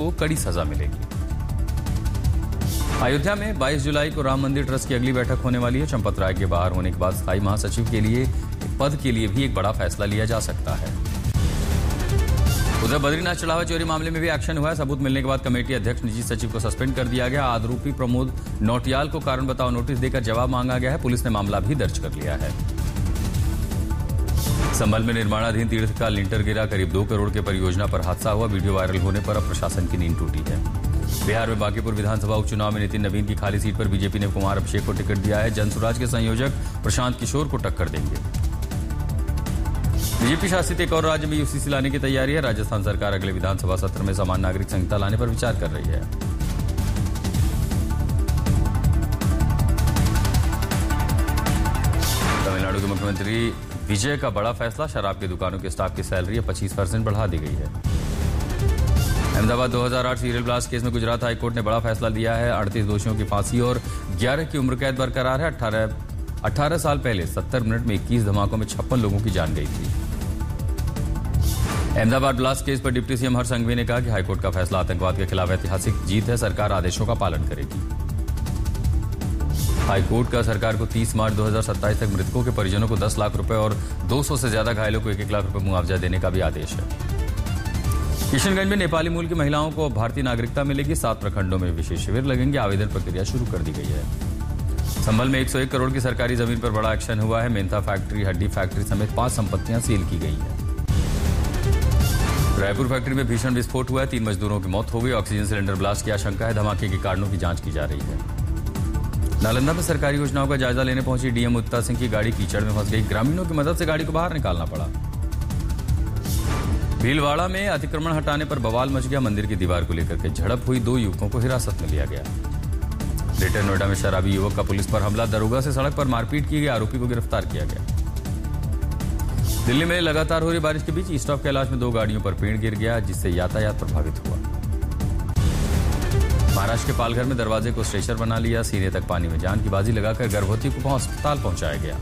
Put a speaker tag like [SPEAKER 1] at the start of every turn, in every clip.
[SPEAKER 1] को कड़ी सजा मिलेगी। अयोध्या में 22 जुलाई को राम मंदिर ट्रस्ट की अगली बैठक होने वाली है। चंपत राय के बाहर होने के बाद स्थायी महासचिव के लिए पद के लिए भी एक बड़ा फैसला लिया जा सकता है। उधर बद्रीनाथ चढ़ावा चोरी मामले में भी एक्शन हुआ है। सबूत मिलने के बाद कमेटी अध्यक्ष निजी सचिव को सस्पेंड कर दिया गया। आरोपी प्रमोद नौटियाल को कारण बताओ नोटिस देकर जवाब मांगा गया है। पुलिस ने मामला भी दर्ज कर लिया है। संभल में निर्माणाधीन तीर्थ का लिंटर गिरा। करीब 2 करोड़ के परियोजना पर हादसा हुआ। वीडियो वायरल होने पर अब प्रशासन की नींद टूटी है। बिहार में बांकीपुर विधानसभा उपचुनाव में नितिन नवीन की खाली सीट पर बीजेपी ने कुमार अभिषेक को टिकट दिया है। जनसुराज के संयोजक प्रशांत किशोर को टक्कर देंगे। बीजेपी शासित एक और राज्य में यूसीसी लाने की तैयारी है। राजस्थान सरकार अगले विधानसभा सत्र में समान नागरिक संहिता लाने पर विचार कर रही है। तमिलनाडु के मुख्यमंत्री विजय का बड़ा फैसला। शराब की दुकानों के स्टाफ की सैलरी 25% बढ़ा दी गई है। अहमदाबाद 2008 सीरियल ब्लास्ट केस में गुजरात हाईकोर्ट ने बड़ा फैसला दिया है। 38 दोषियों की फांसी और 11 की उम्र कैद बरकरार है। 18 साल पहले 70 मिनट में 21 धमाकों में 56 लोगों की जान गई थी। अहमदाबाद ब्लास्ट केस पर डिप्टी सीएम हर्ष संघवी ने कहा कि हाईकोर्ट का फैसला आतंकवाद के खिलाफ ऐतिहासिक जीत है। सरकार आदेशों का पालन करेगी। हाईकोर्ट का सरकार को 30 मार्च 2027 तक मृतकों के परिजनों को 10 लाख रुपए और 200 से ज्यादा घायलों को 1-1 लाख रुपए मुआवजा देने का भी आदेश है। किशनगंज में नेपाली मूल की महिलाओं को भारतीय नागरिकता मिलेगी। 7 प्रखंडों में विशेष शिविर लगेंगे। आवेदन प्रक्रिया शुरू कर दी गई है। संभल में 101 करोड़ की सरकारी जमीन पर बड़ा एक्शन हुआ है। मेंथा फैक्ट्री, हड्डी फैक्ट्री समेत 5 संपत्तियां सील की गई है। रायपुर फैक्ट्री में भीषण विस्फोट हुआ है। 3 मजदूरों की मौत हो गई। ऑक्सीजन सिलेंडर ब्लास्ट की आशंका है। धमाके के कारणों की जांच की जा रही है। नालंदा में सरकारी योजनाओं का जायजा लेने पहुंची डीएम उत्ता सिंह की गाड़ी कीचड़ में फंस गई। ग्रामीणों की मदद से गाड़ी को बाहर निकालना पड़ा। भीलवाड़ा में अतिक्रमण हटाने पर बवाल मच गया। मंदिर की दीवार को लेकर के झड़प हुई। 2 युवकों को हिरासत में लिया गया। ग्रेटर नोएडा में शराबी युवक का पुलिस पर हमला। दरोगा से सड़क पर मारपीट की गई। आरोपी को गिरफ्तार किया गया। दिल्ली में लगातार हो रही बारिश के बीच ईस्ट ऑफ कैलाश में 2 गाड़ियों पर पेड़ गिर गया, जिससे यातायात प्रभावित हुआ। महाराष्ट्र के पालघर में दरवाजे को स्ट्रेचर बना लिया। सीने तक पानी में जान की बाजी लगाकर गर्भवती को अस्पताल पहुंचाया गया।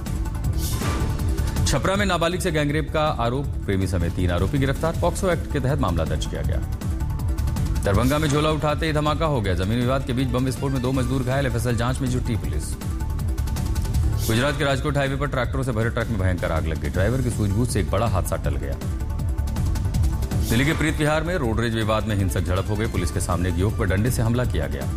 [SPEAKER 1] छपरा में नाबालिग से गैंगरेप का आरोप। प्रेमी समेत 3 आरोपी गिरफ्तार। पॉक्सो एक्ट के तहत मामला दर्ज किया गया। दरभंगा में झोला उठाते ही धमाका हो गया। जमीन विवाद के बीच बम विस्फोट में 2 मजदूर घायल। एफएसएल जांच में जुटी पुलिस। गुजरात के राजकोट हाईवे पर ट्रैक्टरों से भरे ट्रक में भयंकर आग लग गई। ड्राइवर की सूझबूझ से एक बड़ा हादसा टल गया। दिल्ली के प्रीत विहार में रोडरेज विवाद में हिंसक झड़प हो गई। पुलिस के सामने एक युवक पर डंडे से हमला किया गया।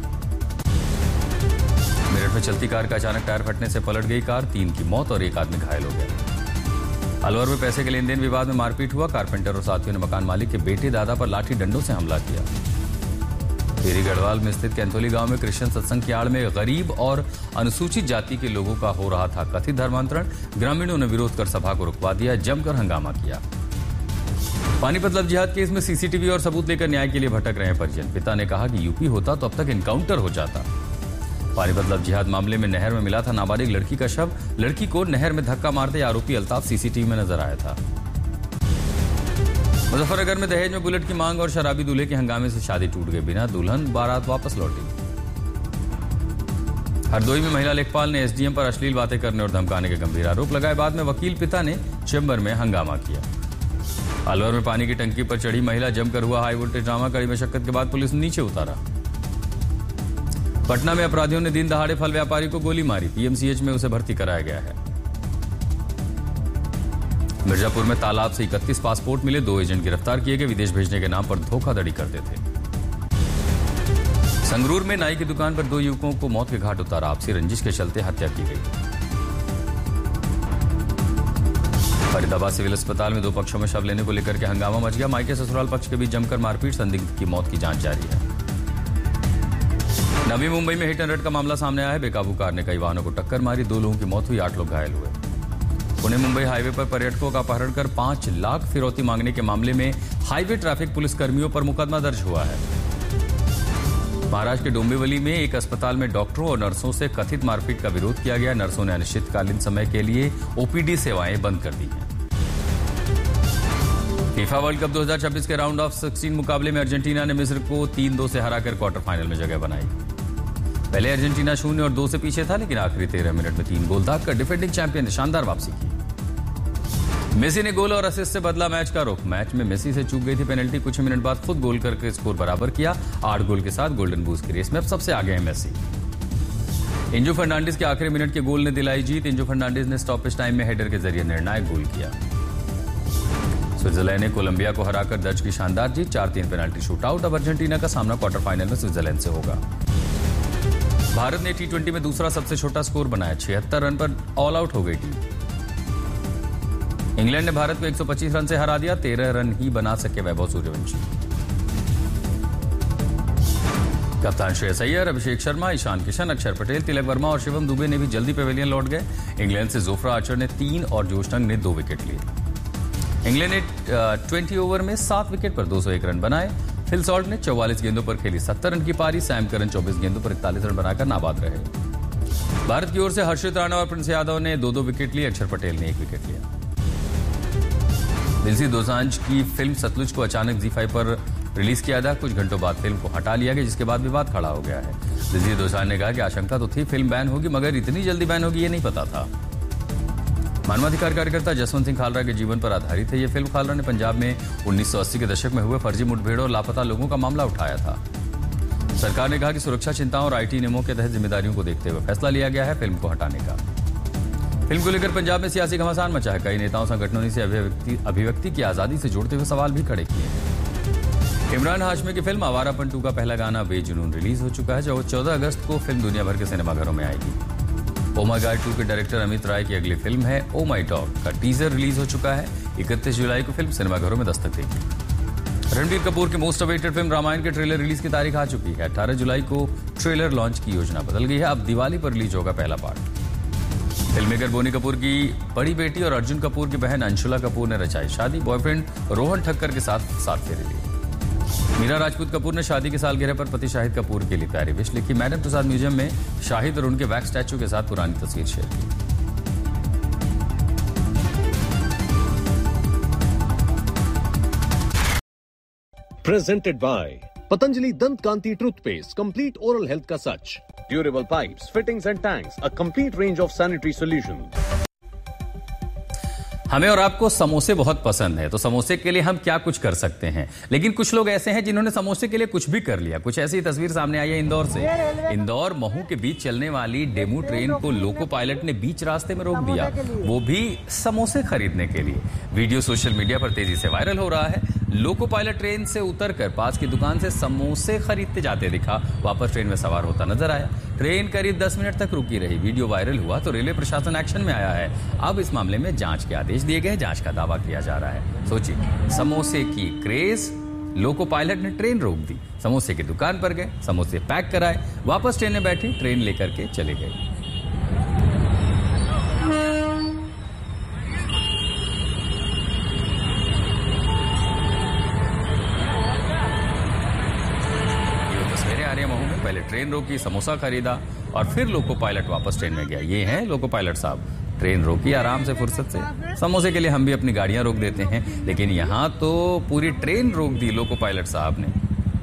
[SPEAKER 1] मेरठ में चलती कार का अचानक टायर फटने से पलट गई कार। 3 की मौत और 1 आदमी घायल हो गया। अलवर में पैसे के लेन देन विवाद में मारपीट हुआ। कारपेंटर और साथियों ने मकान मालिक के बेटे दादा पर लाठी डंडों से हमला किया। टेरी गढ़वाल में स्थित कैंथोली गांव में क्रिश्चियन सत्संग की आड़ में गरीब और अनुसूचित जाति के लोगों का हो रहा था कथित धर्मांतरण। ग्रामीणों ने विरोध कर सभा को रुकवा दिया। जमकर हंगामा किया। पानीपत लव जिहाद केस में सीसीटीवी और सबूत लेकर न्याय के लिए भटक रहे हैं परिजन। पिता ने कहा कि यूपी होता तो अब तक एनकाउंटर हो जाता। पानीपत लव जिहाद मामले में नहर में मिला था नाबालिग लड़की का शव। लड़की को नहर में धक्का मारते आरोपी अल्ताफ सीसीटीवी में नजर आया था। मुजफ्फरनगर में दहेज में बुलेट की मांग और शराबी दूल्हे के हंगामे से शादी टूट गई। बिना दुल्हन बारात वापस लौटी। हरदोई में महिला लेखपाल ने एसडीएम पर अश्लील बातें करने और धमकाने के गंभीर आरोप लगाए। बाद में वकील पिता ने चेंबर में हंगामा किया। अलवर में पानी की टंकी पर चढ़ी महिला जमकर हुआ हाई वोल्टेज ड्रामा। कड़ी मशक्कत के बाद पुलिस ने नीचे उतारा। पटना में अपराधियों ने दिन दहाड़े फल व्यापारी को गोली मारी। पीएमसीएच में उसे भर्ती कराया गया है। मिर्जापुर में तालाब से 31 पासपोर्ट मिले। 2 एजेंट गिरफ्तार किए गए। विदेश भेजने के नाम पर धोखाधड़ी करते थे। संगरूर में नाई की दुकान पर 2 युवकों को मौत के घाट उतारा। आपसी रंजिश के चलते हत्या की गई। फरीदाबाद सिविल अस्पताल में 2 पक्षों में शव लेने को लेकर के हंगामा मच गया। मायके ससुराल पक्ष के बीच जमकर मारपीट। संदिग्ध की मौत की जांच जारी है। नवी मुंबई में हिट एंड रन का मामला सामने आया है। बेकाबू कार ने कई वाहनों को टक्कर मारी। 2 लोगों की मौत हुई। 8 लोग घायल हुए। पुणे मुंबई हाईवे पर पर्यटकों का अपहरण कर 5 लाख फिरौती मांगने के मामले में हाईवे ट्रैफिक पुलिस कर्मियों पर मुकदमा दर्ज हुआ है। महाराष्ट्र के डोंबिवली में एक अस्पताल में डॉक्टरों और नर्सों से कथित मारपीट का विरोध किया गया। नर्सों ने अनिश्चितकालीन समय के लिए ओपीडी सेवाएं बंद कर दी हैं। फीफा वर्ल्ड कप 2026 के राउंड ऑफ 16 मुकाबले में अर्जेंटीना ने मिस्र को 3-2 से हराकर क्वार्टर फाइनल में जगह बनाई। पहले अर्जेंटीना 0 और 2 से पीछे था, लेकिन आखिरी 13 मिनट में 3 गोल दागकर डिफेंडिंग चैंपियन ने शानदार वापसी की। मेसी ने गोल और असिस्ट से बदला मैच का रुख। मैच में मेसी से चूक गई थी पेनल्टी, कुछ ही मिनट बाद खुद गोल करके स्कोर बराबर किया। 8 गोल के साथ गोल्डन बूट की रेस में अब सबसे आगे हैं मेसी। इंजो फर्नांडिस के आखिरी मिनट के गोल ने दिलाई जीत। इंजो फर्नांडिस ने स्टॉपेज टाइम में हेडर के जरिए निर्णायक गोल किया। स्विट्जरलैंड ने कोलंबिया को हराकर दर्ज की शानदार जीत। 4-3 पेनाल्टी शूटआउट। अब अर्जेंटीना का सामना क्वार्टर फाइनल में स्विट्जरलैंड से होगा। भारत ने T20 में दूसरा सबसे छोटा स्कोर बनाया। 76 रन पर ऑल आउट हो गई टीम। इंग्लैंड ने भारत को 125 रन से हरा दिया। 13 रन ही बना सके वैभव सूर्यवंशी। कप्तान श्रेयस अय्यर, अभिषेक शर्मा, ईशान किशन, अक्षर पटेल, तिलक वर्मा और शिवम दुबे ने भी जल्दी पेवेलियन लौट गए। इंग्लैंड से जोफ्रा आर्चर ने 3 और जोश टंग ने 2 विकेट लिए। इंग्लैंड ने 20 ओवर में 7 विकेट पर 201 रन बनाए। फिल सॉल्ट ने 44 गेंदों पर खेली 70 रन की पारी। सैम करन 24 गेंदों पर 41 रन बनाकर नाबाद रहे। भारत की ओर से हर्षित राणा और प्रिंस यादव ने 2-2 विकेट लिए। अक्षर पटेल ने 1 विकेट लिया। दिलजीत दोसांझ की फिल्म सतलुज को अचानक ZEE5 पर रिलीज किया था। कुछ घंटों बाद फिल्म को हटा लिया गया, जिसके बाद विवाद खड़ा हो गया है। दिलजीत दोसांझ ने कहा कि आशंका तो थी फिल्म बैन होगी, मगर इतनी जल्दी बैन होगी ये नहीं पता था। मानवाधिकार कार्यकर्ता जसवंत सिंह खालरा के जीवन पर आधारित है ये फिल्म। खालरा ने पंजाब में 1980 के दशक में हुए फर्जी मुठभेड़ और लापता लोगों का मामला उठाया था। सरकार ने कहा कि सुरक्षा चिंताओं और IT नियमों के तहत जिम्मेदारियों को देखते हुए फैसला लिया गया है फिल्म को हटाने का। फिल्म को लेकर पंजाब में सियासी घमासान मचा है। कई नेताओं संगठनों ने इसे अभिव्यक्ति की आजादी से जोड़ते हुए सवाल भी खड़े किए हैं। इमरान हाशमी की फिल्म आवारापन 2 का पहला गाना बेजुनून रिलीज हो चुका है, जो 14 अगस्त को फिल्म दुनिया भर के सिनेमाघरों में आएगी। ओ माय गॉड 2 के डायरेक्टर अमित राय की अगली फिल्म है ओ माय डॉग का टीजर रिलीज हो चुका है। 31 जुलाई को फिल्म सिनेमाघरों में दस्तक देगी। रणबीर कपूर की मोस्ट अवेटेड फिल्म रामायण के ट्रेलर रिलीज की तारीख आ चुकी है। 18 जुलाई को ट्रेलर लॉन्च की योजना बदल गई है। अब दिवाली पर रिलीज होगा पहला पार्ट। फिल्ममेकर बोनी कपूर की बड़ी बेटी और अर्जुन कपूर की बहन अंशुला कपूर ने रचाई शादी। बॉयफ्रेंड रोहन ठक्कर के साथ फेरे लिए। मीरा राजपूत कपूर ने शादी के सालगिरह पर पति शाहिद कपूर के लिए प्यारी विश लिखी। मैडम प्रसाद म्यूजियम में शाहिद और उनके वैक्स स्टैचू के साथ पुरानी तस्वीर शेयर की।
[SPEAKER 2] Presented by Patanjali Dant Kanti Toothpaste, complete oral health का सच. Durable pipes, fittings and tanks, a complete range of sanitary solutions.
[SPEAKER 1] हमें और आपको समोसे बहुत पसंद है, तो समोसे के लिए हम क्या कुछ कर सकते हैं। लेकिन कुछ लोग ऐसे हैं जिन्होंने समोसे के लिए कुछ भी कर लिया। कुछ ऐसी तस्वीर सामने आई है इंदौर से। इंदौर महू के बीच चलने वाली डेमू ट्रेन को लोको पायलट ने बीच रास्ते में रोक दिया, वो भी समोसे खरीदने के लिए। वीडियो सोशल मीडिया पर तेजी से वायरल हो रहा है। लोको पायलट ट्रेन से उतरकर पास की दुकान से समोसे खरीदते जाते दिखा, वापस ट्रेन में सवार होता नजर आया। ट्रेन करीब 10 मिनट तक रुकी रही। वीडियो वायरल हुआ तो रेलवे प्रशासन एक्शन में आया है। अब इस मामले में जांच के आदेश दिए गए। जांच का दावा किया जा रहा है। सोचिए, समोसे की क्रेज, लोको पायलट ने ट्रेन रोक दी। समोसे की दुकान पर गए, समोसे पैक कराए, वापस ट्रेन में बैठे, ट्रेन लेकर के चले गए। महू में पहले ट्रेन रोकी, समोसा खरीदा और फिर लोको पायलट वापस ट्रेन में गया। ये है लोको पायलट साहब। ट्रेन रोकी आराम से, फुर्सत से। समोसे के लिए हम भी अपनी गाड़ियां रोक देते हैं, लेकिन यहां तो पूरी ट्रेन रोक दी लोको पायलट साहब ने।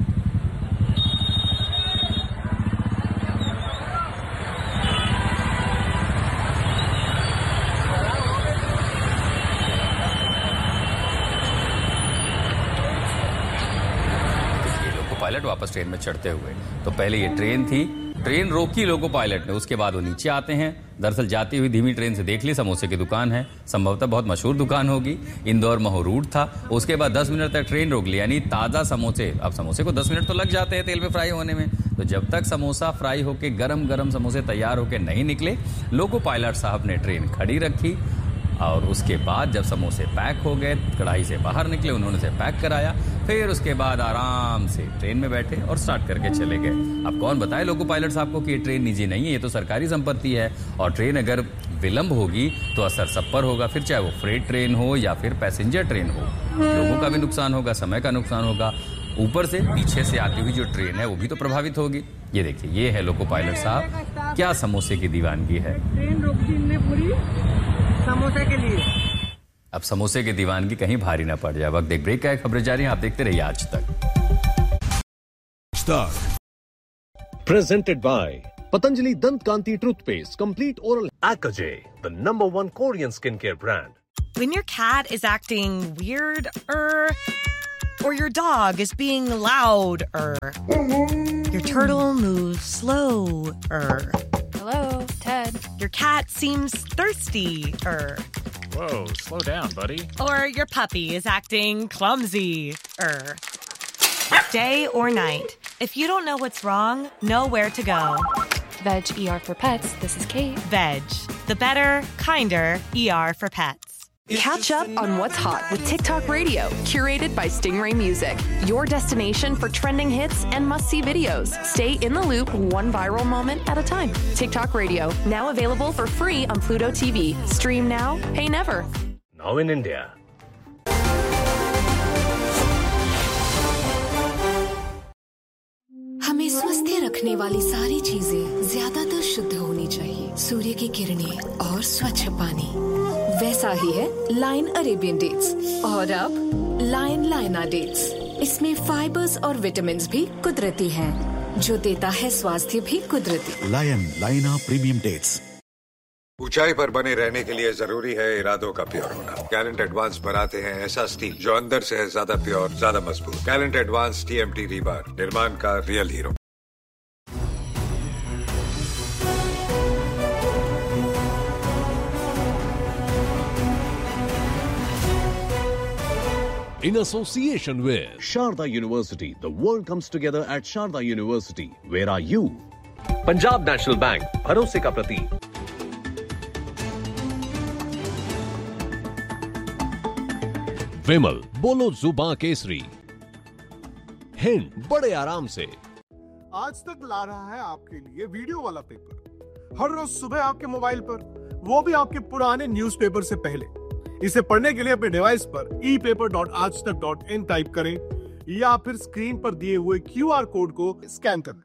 [SPEAKER 1] पायलट वापस ट्रेन में चढ़ते हुए, तो पहले ये ट्रेन थी, ट्रेन रोकी लोको पायलट ने, उसके बाद वो नीचे आते हैं। दरअसल जाती हुई धीमी ट्रेन से देख ली समोसे की दुकान है, संभवतः बहुत मशहूर दुकान होगी। इंदौर महू रूट था। उसके बाद 10 मिनट तक ट्रेन रोक ली, यानी ताजा समोसे। अब समोसे को 10 मिनट तो लग जाते हैं तेल में फ्राई होने में, तो जब तक समोसा फ्राई होके गरम गरम समोसे तैयार होके नहीं निकले, लोको पायलट साहब ने ट्रेन खड़ी रखी। और उसके बाद जब समोसे पैक हो गए, कढ़ाई से बाहर निकले, उन्होंने उसे पैक कराया। फिर उसके बाद आराम से ट्रेन में बैठे और स्टार्ट करके चले गए। अब कौन बताए लोको पायलट साहब को कि ये ट्रेन निजी नहीं है, ये तो सरकारी संपत्ति है। और ट्रेन अगर विलंब होगी तो असर सब पर होगा, फिर चाहे वो फ्रेट ट्रेन हो या फिर पैसेंजर ट्रेन हो। लोगों का भी नुकसान होगा, समय का नुकसान होगा, ऊपर से पीछे से आती हुई जो ट्रेन है वो भी तो प्रभावित होगी। ये देखिए, ये है लोको पायलट साहब, क्या समोसे की दीवानगी है।
[SPEAKER 3] ट्रेन रोक दी ने पूरी समोसे के लिए।
[SPEAKER 1] अब समोसे की दीवानगी कहीं भारी ना पड़ जाए। वक्त एक ब्रेक का है, खबरें जारी हैं, आप देखते रहिए आज तक।
[SPEAKER 2] Presented by Patanjali Dant Kanti Toothpaste, complete oral. Akaje, the #1 Korean skincare brand.
[SPEAKER 4] When your cat is acting weird, or your dog is being loud, your turtle moves slow,
[SPEAKER 5] Hello, Ted.
[SPEAKER 4] your cat seems thirsty,
[SPEAKER 6] Whoa, slow down, buddy.
[SPEAKER 4] or your puppy is acting clumsy, Day or night, if you don't know what's wrong, know where to go.
[SPEAKER 5] Veg ER for Pets. This is Kate.
[SPEAKER 4] Veg, the better, kinder ER for pets.
[SPEAKER 7] Catch up on what's hot with TikTok Radio, curated by Stingray Music. Your destination for trending hits and must-see videos. Stay in the loop, one viral moment at a time. TikTok Radio, now available for free on Pluto TV. Stream now, pay never.
[SPEAKER 2] Now in India.
[SPEAKER 8] हमें स्वस्थ रखने वाली सारी चीजें ज्यादातर शुद्ध होनी चाहिए। सूर्य की किरणें और स्वच्छ पानी। वैसा ही है लाइन अरेबियन डेट्स और अब लाइन लाइना डेट्स। इसमें फाइबर्स और विटामिन्स भी कुदरती हैं, जो देता है स्वास्थ्य भी कुदरती।
[SPEAKER 9] लायन लाइना प्रीमियम डेट्स।
[SPEAKER 10] ऊंचाई पर बने रहने के लिए जरूरी है इरादों का प्योर होना। गैलेंट एडवांस बनाते हैं ऐसा स्टील जो अंदर से है ज्यादा प्योर, ज्यादा मजबूत। गैलेंट एडवांस TMT रीबार, निर्माण का real hero.
[SPEAKER 2] In association with Sharda University, the world comes together at Sharda University. Where are you? Punjab National Bank, भरोसे का प्रतीक। विमल, बोलो जुबां केसरी। हिंद, बड़े आराम से।
[SPEAKER 11] आज तक ला रहा है आपके लिए वीडियो वाला पेपर, हर रोज सुबह आपके मोबाइल पर, वो भी आपके पुराने न्यूज़पेपर से पहले। इसे पढ़ने के लिए अपने डिवाइस पर epaper.aajtak.in टाइप करें या फिर स्क्रीन पर दिए हुए QR कोड को स्कैन करें।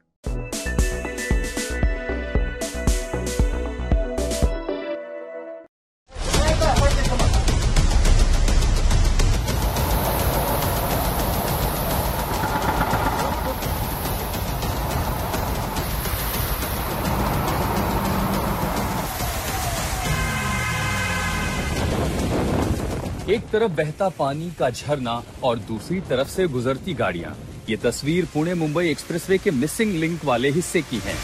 [SPEAKER 1] एक तरफ बहता पानी का झरना और दूसरी तरफ से गुजरती गाड़ियां। ये तस्वीर पुणे मुंबई एक्सप्रेसवे के मिसिंग लिंक वाले हिस्से की है।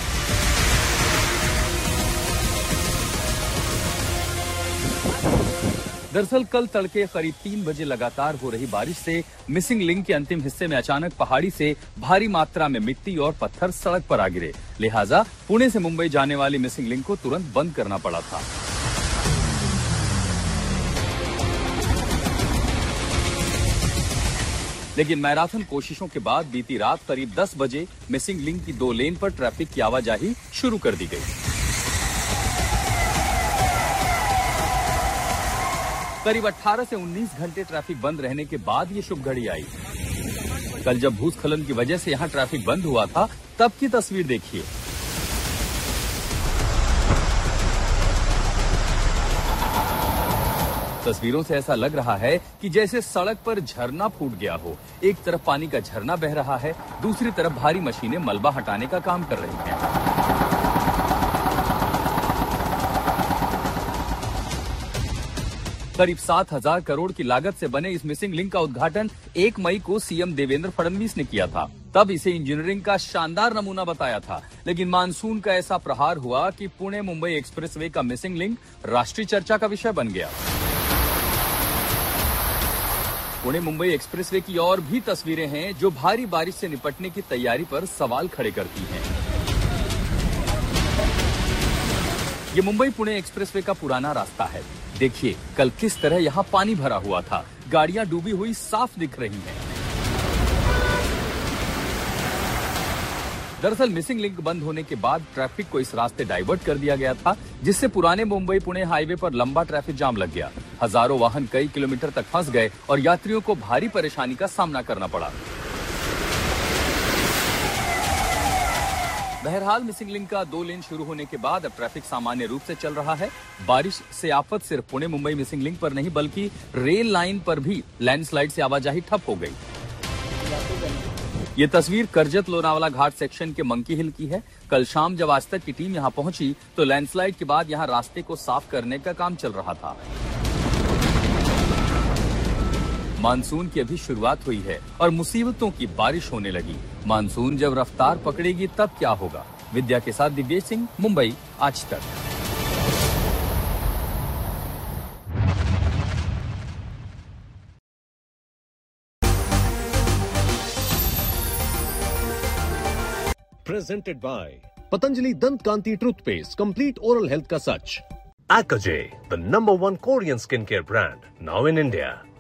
[SPEAKER 1] दरअसल कल तड़के करीब 3 बजे लगातार हो रही बारिश से मिसिंग लिंक के अंतिम हिस्से में अचानक पहाड़ी से भारी मात्रा में मिट्टी और पत्थर सड़क पर आ गिरे। लिहाजा पुणे से मुंबई जाने वाली मिसिंग लिंक को तुरंत बंद करना पड़ा था। लेकिन मैराथन कोशिशों के बाद बीती रात करीब 10 बजे मिसिंग लिंक की 2 लेन पर ट्रैफिक की आवाजाही शुरू कर दी गई। करीब 18 से 19 घंटे ट्रैफिक बंद रहने के बाद ये शुभ घड़ी आई। कल जब भूस्खलन की वजह से यहां ट्रैफिक बंद हुआ था, तब की तस्वीर देखिए। तस्वीरों से ऐसा लग रहा है कि जैसे सड़क पर झरना फूट गया हो। एक तरफ पानी का झरना बह रहा है, दूसरी तरफ भारी मशीनें मलबा हटाने का काम कर रही हैं। करीब 7,000 करोड़ की लागत से बने इस मिसिंग लिंक का उद्घाटन 1 मई को सीएम देवेंद्र फडणवीस ने किया था। तब इसे इंजीनियरिंग का शानदार नमूना बताया था। लेकिन मानसून का ऐसा प्रहार हुआ कि पुणे मुंबई एक्सप्रेसवे का मिसिंग लिंक राष्ट्रीय चर्चा का विषय बन गया। पुणे मुंबई एक्सप्रेसवे की और भी तस्वीरें हैं जो भारी बारिश से निपटने की तैयारी पर सवाल खड़े करती हैं। ये मुंबई पुणे एक्सप्रेसवे का पुराना रास्ता है। देखिए कल किस तरह यहाँ पानी भरा हुआ था। गाड़ियां डूबी हुई साफ दिख रही हैं। दरअसल मिसिंग लिंक बंद होने के बाद ट्रैफिक को इस रास्ते डाइवर्ट कर दिया गया था, जिससे पुराने मुंबई पुणे हाईवे पर लंबा ट्रैफिक जाम लग गया। हजारों वाहन कई किलोमीटर तक फंस गए और यात्रियों को भारी परेशानी का सामना करना पड़ा। बहरहाल मिसिंग लिंक का 2 लेन शुरू होने के बाद अब ट्रैफिक सामान्य रूप से चल रहा है। बारिश से आफत सिर्फ पुणे मुंबई मिसिंग लिंक पर नहीं बल्कि रेल लाइन पर भी लैंडस्लाइड से आवाजाही ठप हो गई। ये तस्वीर करजत लोनावाला घाट सेक्शन के मंकी हिल की है। कल शाम जब आज तक की टीम यहां पहुंची तो लैंडस्लाइड के बाद यहां रास्ते को साफ करने का काम चल रहा था। मानसून की अभी शुरुआत हुई है और मुसीबतों की बारिश होने लगी। मानसून जब रफ्तार पकड़ेगी तब क्या होगा? विद्या के साथ दिव्येश सिंह, मुंबई, आज तक।
[SPEAKER 2] Presented by Patanjali Dant Kanti Toothpaste, complete oral health ka sach. Akaje, the #1 Korean skincare brand, now in India.